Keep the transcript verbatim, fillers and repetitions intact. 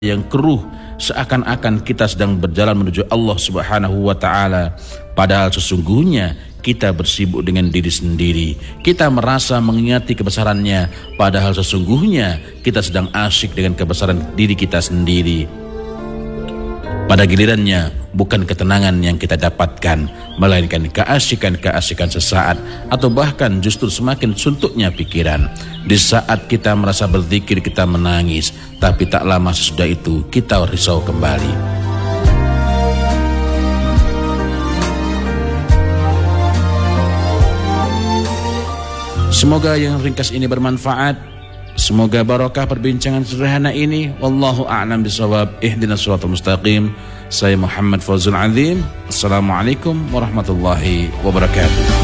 yang keruh, seakan-akan kita sedang berjalan menuju Allah Subhanahu wa Ta'ala, padahal sesungguhnya kita bersibuk dengan diri sendiri. Kita merasa mengingati kebesarannya, padahal sesungguhnya kita sedang asyik dengan kebesaran diri kita sendiri. Pada gilirannya bukan ketenangan yang kita dapatkan, melainkan keasikan-keasikan sesaat, atau bahkan justru semakin suntuknya pikiran. Di saat kita merasa berzikir kita menangis, tapi tak lama sesudah itu kita risau kembali. Semoga yang ringkas ini bermanfaat. Semoga barokah perbincangan sederhana ini. Wallahu a'lam bishawab. Ihdinas siratal mustaqim. Saya Muhammad Fawzul Azim. Assalamualaikum warahmatullahi wabarakatuh.